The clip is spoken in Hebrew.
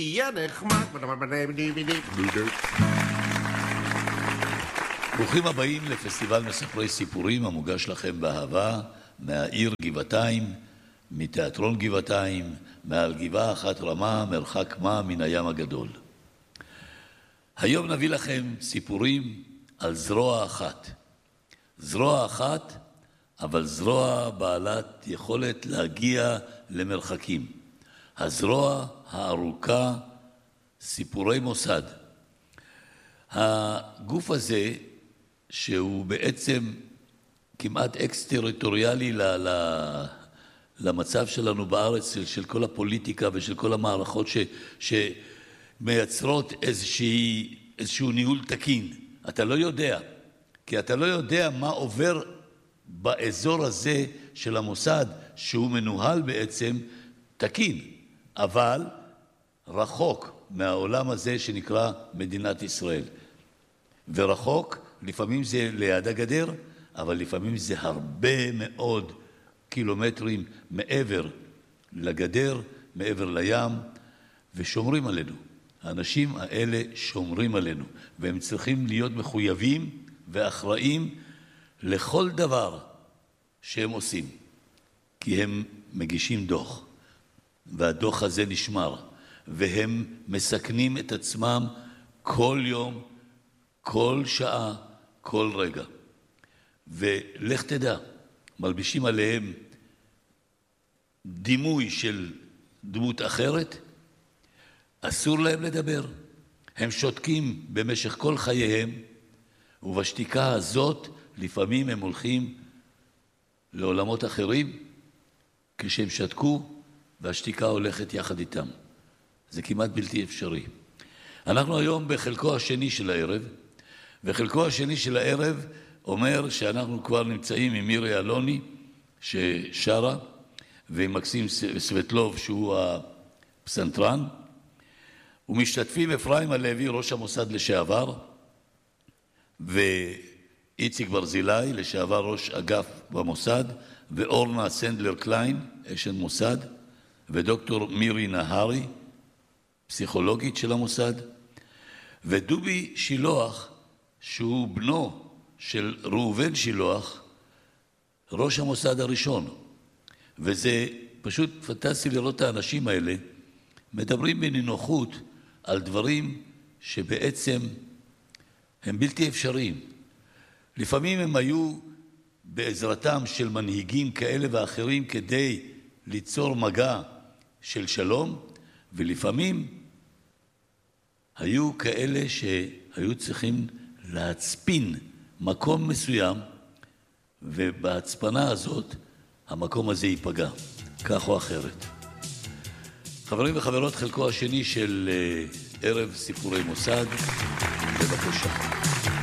יהיה נחמד. ברוכים הבאים לפסטיבל מספרי סיפורים המוגש לכם באהבה מהעיר גבעתיים, מתיאטרון גבעתיים, מעל גבעה אחת רמה, מרחק מה מן הים הגדול. היום נביא לכם סיפורים על זרוע אחת. זרוע אחת, אבל זרוע בעלת יכולת להגיע למרחקים. הזרוע הארוכה, סיפורי מוסד. הגוף הזה, שהוא בעצם כמעט אקס-טריטוריאלי למצב שלנו בארץ, של כל הפוליטיקה ושל כל המערכות שמייצרות איזשהו ניהול תקין. אתה לא יודע, כי אתה לא יודע מה עובר באזור הזה של המוסד, שהוא מנוהל בעצם תקין, אבל רחוק מהעולם הזה שנקרא מדינת ישראל. ורחוק, לפעמים זה ליד הגדר, אבל לפעמים זה הרבה מאוד קילומטרים מעבר לגדר, מעבר לים, ושומרים עלינו. האנשים האלה שומרים עלינו, והם צריכים להיות מחויבים ואחראים לכל דבר שהם עושים, כי הם מגישים דוח, והדוח הזה נשמר, והם מסכנים את עצמם כל יום, כל שעה, כל רגע. ולך תדע, מלבישים עליהם דימוי של דמות אחרת, אסור להם לדבר. הם שותקים במשך כל חייהם, ובשתיקה הזאת לפעמים הם הולכים לעולמות אחרים, כשהם שתקו והשתיקה הולכת יחד איתם. זה כמעט בלתי אפשרי. אנחנו היום בחלקו השני של הערב, וחלקו השני של הערב אומר שאנחנו כבר נמצאים עם מירי אלוני ששרה, ועם מקסים סבטלוב שהוא הפסנתרן, ומשתתפים אפרים הלוי, ראש המוסד לשעבר, ואיציק ברזילי, לשעבר ראש אגף במוסד, ואורנה סנדלר קליין, אשת מוסד, ודוקטור מירי נהרי, פסיכולוגית של המוסד, ודובי שילוח, שהוא בנו של ראובן שילוח, ראש המוסד הראשון. וזה פשוט פנטסטי לראות את האנשים האלה, מדברים בנינוחות על דברים שבעצם הם בלתי אפשריים. לפעמים הם היו בעזרתם של מנהיגים כאלה ואחרים כדי ליצור מגע של שלום, ולפעמים היו כאלה שהיו צריכים להצפין מקום מסוים, ובהצפנה הזאת המקום הזה ייפגע, כך או אחרת. חברים וחברות, חלקו השני של ערב סיפורי מוסד, בבקשה.